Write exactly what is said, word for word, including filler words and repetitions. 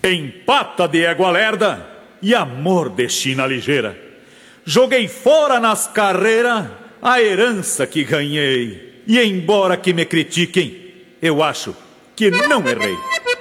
em pata de égua lerda e amor de china ligeira. Joguei fora nas carreiras a herança que ganhei, e embora que me critiquem, eu acho que não errei.